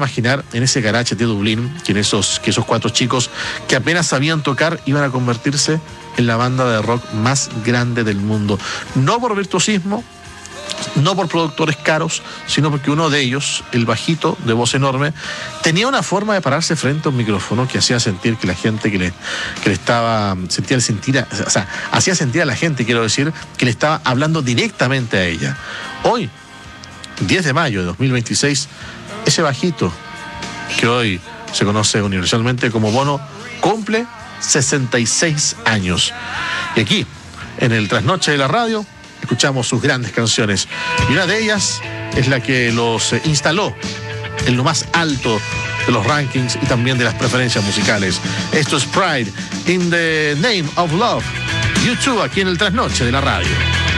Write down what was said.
imaginar en ese garaje de Dublín que esos 4 chicos que apenas sabían tocar iban a convertirse en la banda de rock más grande del mundo? No por virtuosismo, no por productores caros, sino porque uno de ellos, el bajito de voz enorme, tenía una forma de pararse frente a un micrófono que hacía sentir que la gente que le estaba, hacía sentir a la gente, quiero decir, que le estaba hablando directamente a ella. Hoy, 10 de mayo de 2026, ese bajito, que hoy se conoce universalmente como Bono, cumple 66 años. Y aquí, en el Trasnoche de la Radio, escuchamos sus grandes canciones. Y una de ellas es la que los instaló en lo más alto de los rankings y también de las preferencias musicales. Esto es Pride in the Name of Love. YouTube aquí en el Trasnoche de la Radio.